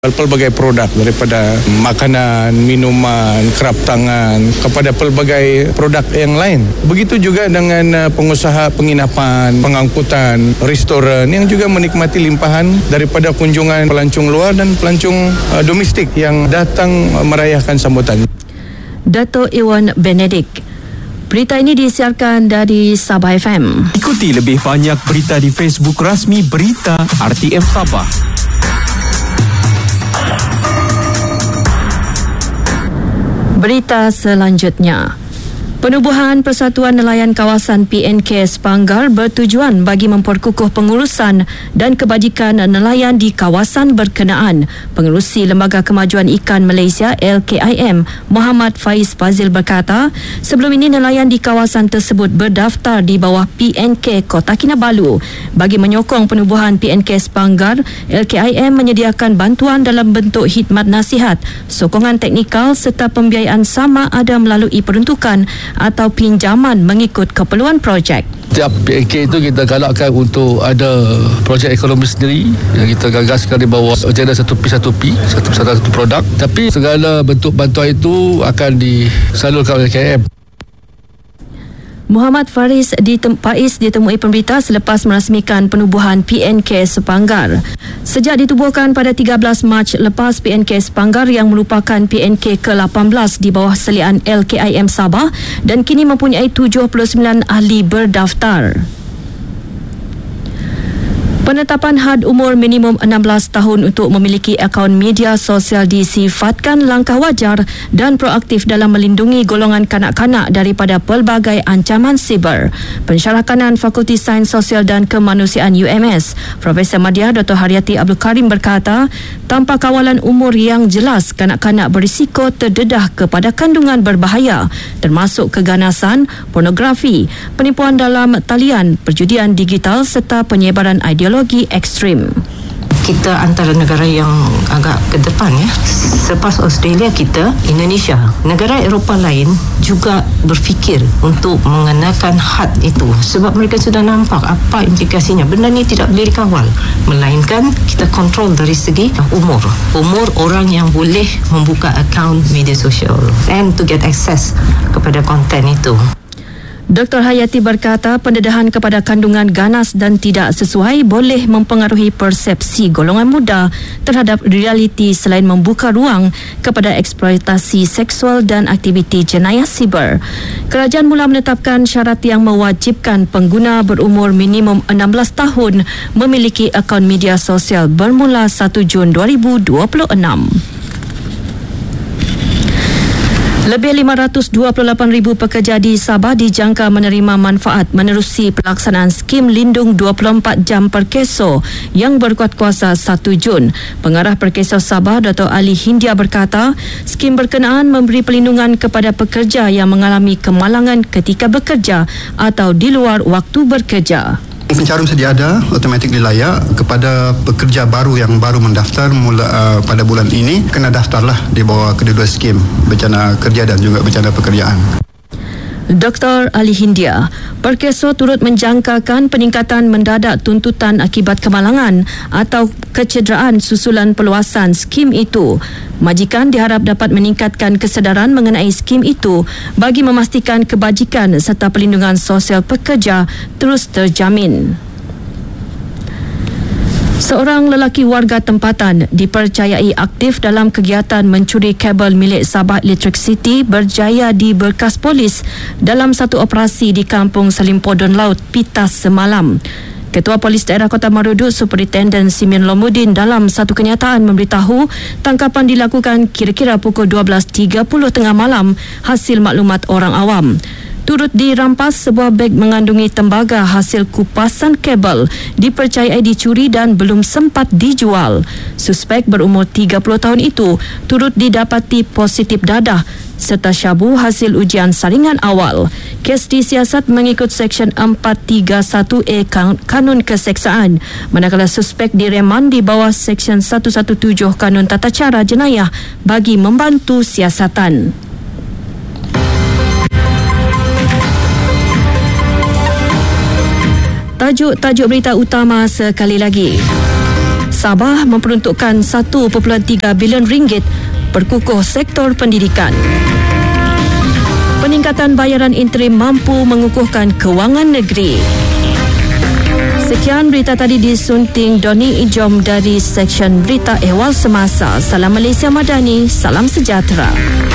Pelbagai produk daripada makanan, minuman, kerap tangan kepada pelbagai produk yang lain. Begitu juga dengan pengusaha penginapan, pengangkutan, restoran yang juga menikmati limpahan daripada kunjungan pelancong luar dan pelancong domestik yang datang merayakan sambutan. Dato' Iwan Benedik. Berita ini disiarkan dari Sabah FM. Ikuti lebih banyak berita di Facebook rasmi Berita RTM Sabah. Berita selanjutnya. Penubuhan Persatuan Nelayan Kawasan PNK Sepanggar bertujuan bagi memperkukuh pengurusan dan kebajikan nelayan di kawasan berkenaan. Pengerusi Lembaga Kemajuan Ikan Malaysia LKIM, Muhammad Faiz Fazil berkata, sebelum ini nelayan di kawasan tersebut berdaftar di bawah PNK Kota Kinabalu. Bagi menyokong penubuhan PNK Sepanggar, LKIM menyediakan bantuan dalam bentuk khidmat nasihat, sokongan teknikal serta pembiayaan sama ada melalui peruntukan atau pinjaman mengikut keperluan projek. Setiap PNK itu kita galakkan untuk ada projek ekonomi sendiri yang kita gagaskan di bawah agenda satu produk, tapi segala bentuk bantuan itu akan disalurkan oleh KM. Muhammad Faiz ditemui pemberita selepas merasmikan penubuhan PNK Sepanggar. Sejak ditubuhkan pada 13 Mac lepas, PNK Sepanggar yang merupakan PNK ke-18 di bawah selian LKIM Sabah dan kini mempunyai 79 ahli berdaftar. Penetapan had umur minimum 16 tahun untuk memiliki akaun media sosial disifatkan langkah wajar dan proaktif dalam melindungi golongan kanak-kanak daripada pelbagai ancaman siber. Pensyarah kanan Fakulti Sains Sosial dan Kemanusiaan UMS, Profesor Madya Dr. Haryati Abdul Karim berkata, tanpa kawalan umur yang jelas, kanak-kanak berisiko terdedah kepada kandungan berbahaya termasuk keganasan, pornografi, penipuan dalam talian, perjudian digital serta penyebaran ideologi ekstrim. Kita antara negara yang agak ke depan ya. Selepas Australia, kita, Indonesia, negara Eropah lain juga berfikir untuk mengenakan had itu sebab mereka sudah nampak apa implikasinya. Benda ni tidak boleh dikawal, melainkan kita kontrol dari segi umur orang yang boleh membuka akaun media sosial and to get access kepada konten itu. Dr. Hayati berkata pendedahan kepada kandungan ganas dan tidak sesuai boleh mempengaruhi persepsi golongan muda terhadap realiti selain membuka ruang kepada eksploitasi seksual dan aktiviti jenayah siber. Kerajaan mula menetapkan syarat yang mewajibkan pengguna berumur minimum 16 tahun memiliki akaun media sosial bermula 1 Jun 2026. Lebih 528,000 pekerja di Sabah dijangka menerima manfaat menerusi pelaksanaan skim lindung 24 jam Perkeso yang berkuat kuasa 1 Jun. Pengarah Perkeso Sabah, Dato' Ali Hindia berkata, skim berkenaan memberi perlindungan kepada pekerja yang mengalami kemalangan ketika bekerja atau di luar waktu bekerja. Pencarum sedia ada automatik dilayak kepada pekerja baru yang baru mendaftar pada bulan ini, kena daftarlah di bawah kedua-dua skim bencana kerja dan juga bencana pekerjaan. Dr. Ali Hindia, Perkeso turut menjangkakan peningkatan mendadak tuntutan akibat kemalangan atau kecederaan susulan perluasan skim itu. Majikan diharap dapat meningkatkan kesedaran mengenai skim itu bagi memastikan kebajikan serta perlindungan sosial pekerja terus terjamin. Seorang lelaki warga tempatan dipercayai aktif dalam kegiatan mencuri kabel milik Sabah Electricity berjaya diberkas polis dalam satu operasi di Kampung Selimpodon Laut, Pitas semalam. Ketua Polis Daerah Kota Marudu, Superintendent Simin Lomudin dalam satu kenyataan memberitahu tangkapan dilakukan kira-kira pukul 12.30 tengah malam hasil maklumat orang awam. Turut dirampas sebuah beg mengandungi tembaga hasil kupasan kabel dipercayai dicuri dan belum sempat dijual. Suspek berumur 30 tahun itu turut didapati positif dadah serta syabu hasil ujian saringan awal. Kes disiasat mengikut Seksyen 431A Kanun Keseksaan, manakala suspek direman di bawah Seksyen 117 Kanun Tata Cara Jenayah bagi membantu siasatan. Tajuk berita utama sekali lagi. Sabah memperuntukkan 1.3 bilion ringgit berkukuh sektor pendidikan. Peningkatan bayaran interim mampu mengukuhkan kewangan negeri. Sekian berita tadi disunting Doni Ijom dari Seksyen Berita Ehwal Semasa. Salam Malaysia Madani, salam sejahtera.